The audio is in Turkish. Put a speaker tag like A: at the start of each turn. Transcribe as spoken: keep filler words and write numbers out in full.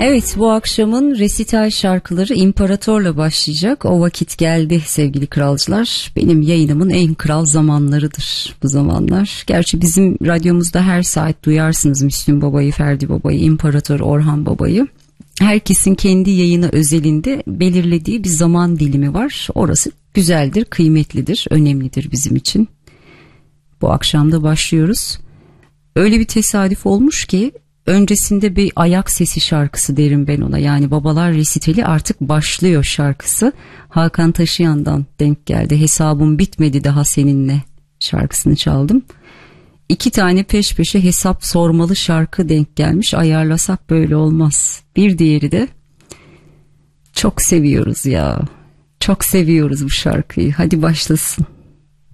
A: Evet, bu akşamın resital şarkıları İmparator'la başlayacak. O vakit geldi sevgili kralcılar. Benim yayınımın en kral zamanlarıdır bu zamanlar. Gerçi bizim radyomuzda her saat duyarsınız Müslüm Baba'yı, Ferdi Baba'yı, İmparator Orhan Baba'yı. Herkesin kendi yayını özelinde belirlediği bir zaman dilimi var. Orası güzeldir, kıymetlidir, önemlidir bizim için. Bu akşam da başlıyoruz. Öyle bir tesadüf olmuş ki öncesinde bir ayak sesi şarkısı derim ben ona. Yani Babalar Resitali artık başlıyor şarkısı. Hakan Taşıyan'dan denk geldi. Hesabım bitmedi daha seninle şarkısını çaldım. İki tane peş peşe hesap sormalı şarkı denk gelmiş. Ayarlasak böyle olmaz. Bir diğeri de çok seviyoruz ya. Çok seviyoruz bu şarkıyı. Hadi başlasın.